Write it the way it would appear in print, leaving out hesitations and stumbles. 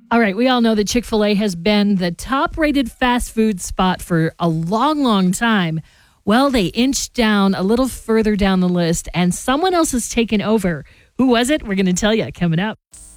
All right, we all know that Chick-fil-A has been the top-rated fast food spot for a long, long time. Well, they inched down a little further down the list, and someone else has taken over. Who was it? We're going to tell you coming up.